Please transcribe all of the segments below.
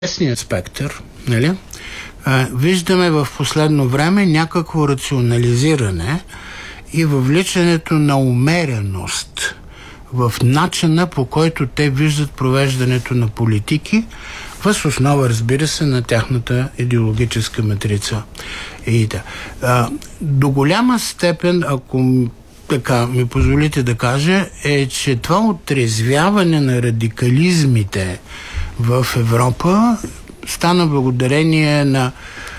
десния спектър, нали, виждаме в последно време някакво рационализиране и въвличането на умереност в начина, по който те виждат провеждането на политики, въз основа, разбира се, на тяхната идеологическа матрица. И до голяма степен, ако така ми позволите да кажа, е, че това отрезвяване на радикализмите в Европа стана благодарение на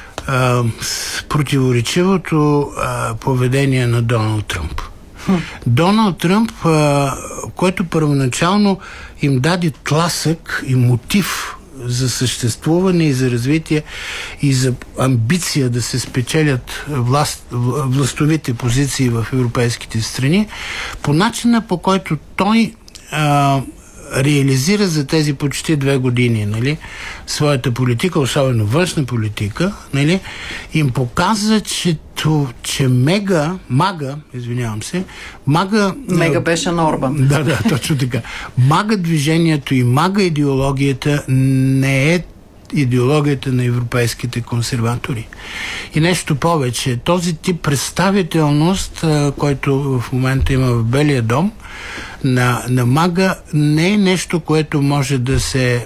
противоречивото поведение на Доналд Тръмп. Доналд Тръмп, който първоначално им даде тласък и мотив за съществуване и за развитие и за амбиция да се спечелят властовите позиции в европейските страни, по начина, по който той реализира за тези почти 2 години, нали, своята политика, особено външна политика, нали, им показа, че Мага беше на Орбан. Да, точно така. Мага движението и мага идеологията не е идеологията на европейските консерватори. И нещо повече, този тип представителност, който в момента има в Белия дом, на Мага, не е нещо, което може да се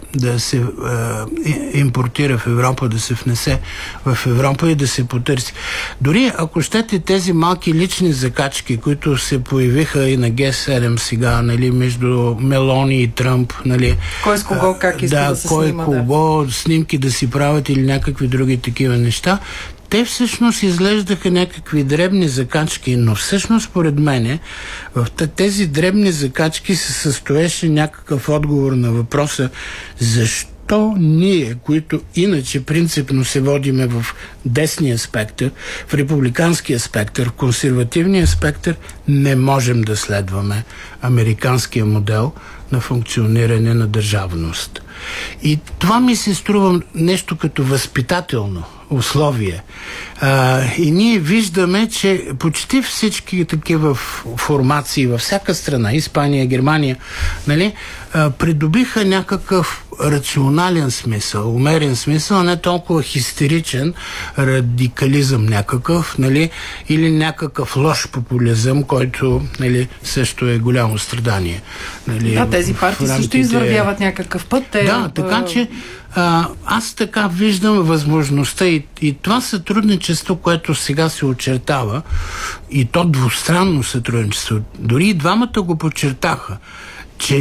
импортира в Европа, да се внесе в Европа и да се потърси. Дори ако щете тези малки лични закачки, които се появиха и на Г7 сега, нали, между Мелони и Тръмп, нали, кой с кого как иска да се кой снима, кого снимки да си правят или някакви други такива неща, те всъщност изглеждаха някакви дребни закачки, но всъщност, според мене, в тези дребни закачки се състоеше някакъв отговор на въпроса защо ние, които иначе принципно се водиме в десния спектър, в републиканския спектър, в консервативния спектър, не можем да следваме американския модел на функциониране на държавност. И това ми се струва нещо като възпитателно условие. И ние виждаме, че почти всички такива формации във всяка страна, Испания, Германия, нали, придобиха някакъв рационален смисъл, умерен смисъл, а не толкова хистеричен радикализъм някакъв, нали, или някакъв лош популизъм, който, нали, също е голямо страдание. Нали, да, тези партии също извървяват някакъв път. Да, така че аз така виждам възможността и това сътрудничество, което сега се очертава, и то двустранно сътрудничество, дори и двамата го подчертаха, че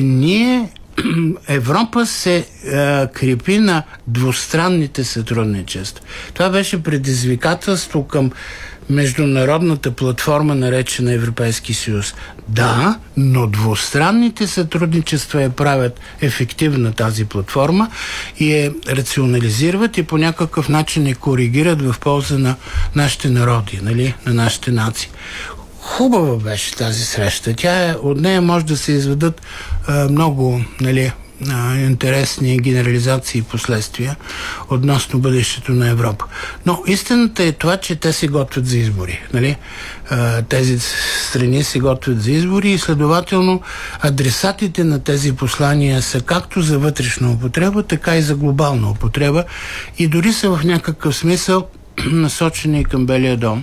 Европа се крепи на двустранните сътрудничества. Това беше предизвикателство към международната платформа, наречена Европейски съюз. Да, но двустранните сътрудничества я правят ефективна тази платформа и я рационализират и по някакъв начин я коригират в полза на нашите народи, нали, на нашите нации. Хубава беше тази среща. От нея може да се изведат много, нали, интересни генерализации и последствия относно бъдещето на Европа. Но истината е това, че те се готвят за избори. Нали? Тези страни се готвят за избори и следователно адресатите на тези послания са както за вътрешна употреба, така и за глобална употреба и дори са в някакъв смисъл насочени към Белия дом.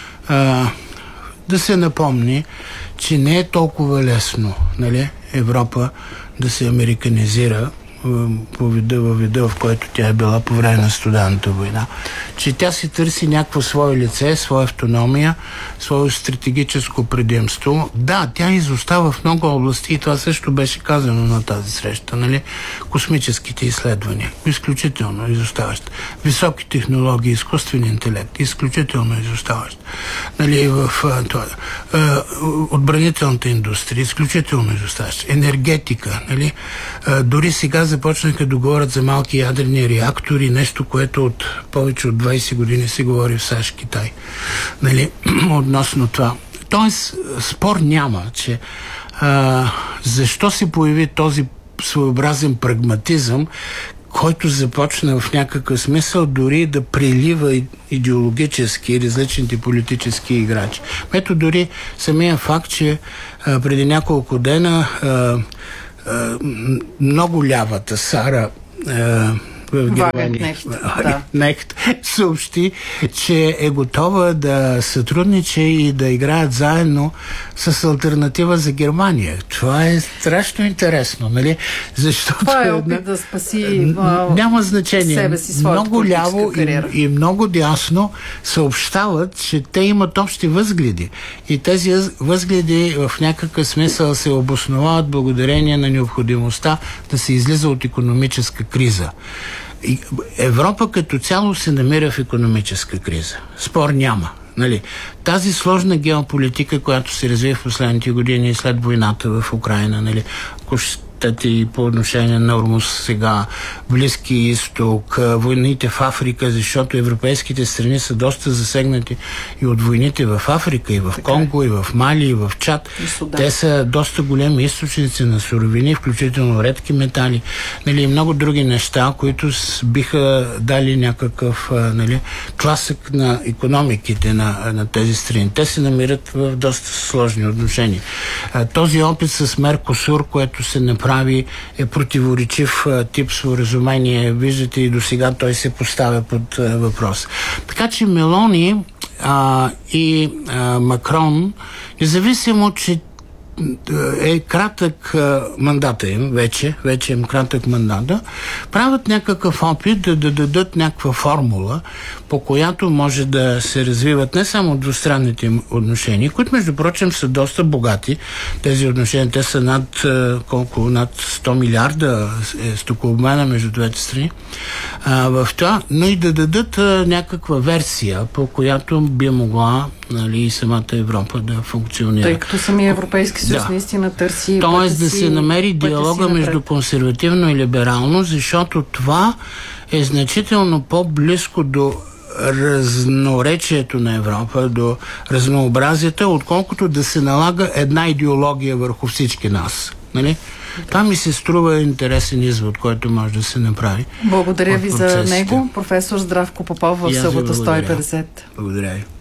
Да се напомни, че не е толкова лесно, нали, Европа да се американизира във вида, в който тя е била по време на Студената война. Че тя си търси някакво свое лице, своя автономия, свое стратегическо предимство. Да, тя изостава в много области и това също беше казано на тази среща. Нали? Космическите изследвания. Изключително изоставащ. Високи технологии, изкуствен интелект. Изключително изоставащ. Нали, отбранителната индустрия. Изключително изоставащ. Енергетика. Нали? Дори сега започнаха да говорят за малки ядрени реактори, нещо, което от повече от 20 години се говори в САЩ, Китай. Нали, относно това. Тоест, спор няма, че защо се появи този своеобразен прагматизъм, който започна в някакъв смисъл дори да прелива идеологически различните политически играчи. Ето дори самия факт, че преди няколко дена много лявата Сара в Германия, Нехт, съобщи, че е готова да сътрудничи и да играят заедно с алтернатива за Германия. Това е страшно интересно, нали? Защото това е опит да спаси няма значение. Себе си, много ляво и много дясно съобщават, че те имат общи възгледи. И тези възгледи в някакъв смисъл се обосновават благодарение на необходимостта да се излиза от икономическа криза. Европа като цяло се намира в икономическа криза. Спор няма. Нали? Тази сложна геополитика, която се развива в последните години след войната в Украйна, нали? И по отношение на Ормуз сега, Близки изток, войните в Африка, защото европейските страни са доста засегнати и от войните в Африка, и в Конго, и в Мали, и в Чад. Те са доста големи източници на суровини, включително редки метали, нали, и много други неща, които биха дали някакъв тласък на икономиките на тези страни. Те се намират в доста сложни отношения. Този опит с Меркосур, което се направи, е противоречив тип споразумение. Виждате, и до сега той се поставя под въпрос. Така че Мелони и Макрон, независимо, че е кратък мандата им, вече им кратък мандата, правят някакъв опит да дадат някаква формула, по която може да се развиват не само двустранните им отношения, които между прочим са доста богати. Тези отношения, те са над 100 милиарда стокообмена между двете страни в това, но и да дадат някаква версия, по която би могла, нали, и самата Европа да функционира. Тъй като самия Европейски съюз наистина търси... Тоест да се намери диалога между консервативно и либерално, защото това е значително по-близко до разноречието на Европа, до разнообразията, отколкото да се налага една идеология върху всички нас. Нали? Това ми се струва интересен извод, който може да се направи. Благодаря ви за него. Професор Здравко Попов в Събота 150. Благодаря ви.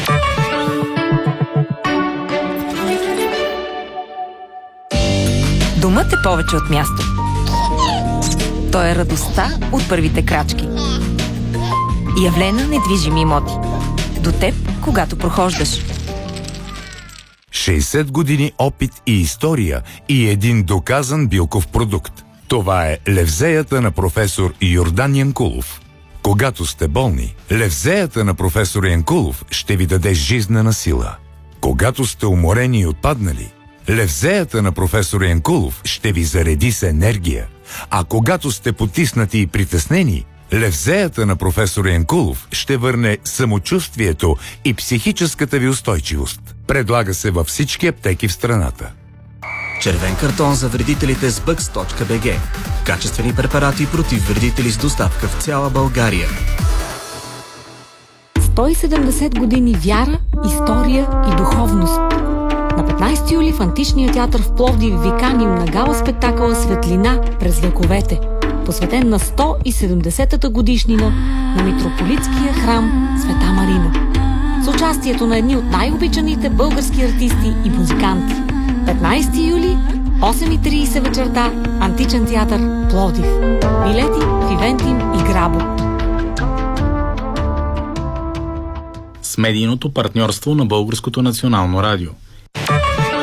Домът е повече от място. Той е радостта от първите крачки. Явлена недвижими имоти. До теб, когато прохождаш. 60 години опит и история и един доказан билков продукт. Това е левзеята на професор Йордан Янкулов. Когато сте болни, левзеята на професор Янкулов ще ви даде жизнена сила. Когато сте уморени и отпаднали, левзеята на професор Янкулов ще ви зареди с енергия. А когато сте потиснати и притеснени, левзеята на професор Янкулов ще върне самочувствието и психическата ви устойчивост. Предлага се във всички аптеки в страната. Червен картон за вредителите с Bugs.bg. Качествени препарати против вредители с доставка в цяла България. 170 години вяра, история и духовност. На 15 юли в Античния театър в Пловдив ви каним на гала спектакъла Светлина през вековете, посветен на 170-та годишнина на митрополитския храм Света Марина. С участието на едни от най-обичаните български артисти и музиканти. 15 юли, 8:30 вечерта, Античен театър Пловдив. Билети в Ивентим и Грабо. С медийното партньорство на Българското национално радио.